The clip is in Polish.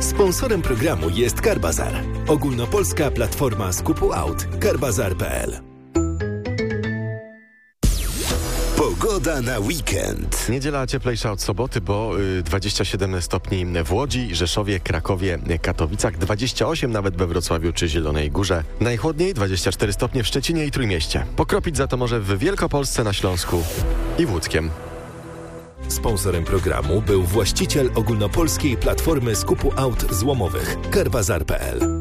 Sponsorem programu jest Carbazar. Ogólnopolska platforma skupu aut. Carbazar.pl. Pogoda na weekend. Niedziela cieplejsza od soboty, bo 27 stopni w Łodzi, Rzeszowie, Krakowie, Katowicach, 28 nawet we Wrocławiu czy Zielonej Górze. Najchłodniej 24 stopnie w Szczecinie i Trójmieście. Pokropić za to może w Wielkopolsce, na Śląsku i w Łódzkiem. Sponsorem programu był właściciel ogólnopolskiej platformy skupu aut złomowych Carbazar.pl.